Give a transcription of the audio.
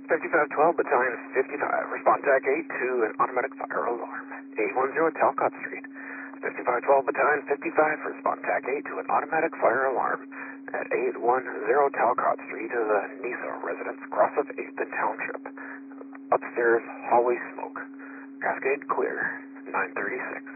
5512, Battalion 55. Respond TAC 8 to an automatic fire alarm. 810 Talcott Street. 5512, Battalion 55. Respond TAC 8 to an automatic fire alarm at 810 Talcott Street of the Nisa residence, cross of 8th and Township. Upstairs, hallway smoke. Cascade clear. 936.